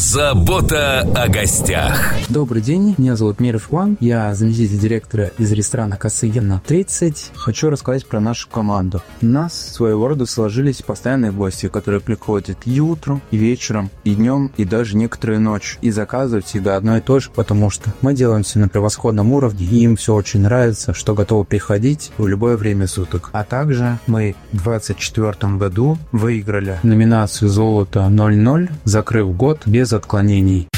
Забота о гостях. Добрый день, меня зовут Миров Иван, я заместитель директора из ресторана Косыгина 30. Хочу рассказать про нашу команду. У нас своего рода сложились постоянные гости, которые приходят и утром, и вечером, и днем, и даже некоторые ночью. И заказывают всегда одно и то же, потому что мы делаем все на превосходном уровне, и им все очень нравится, что готовы приходить в любое время суток. А также мы в 2024 году выиграли номинацию «Золото 00», закрыв год без отклонений.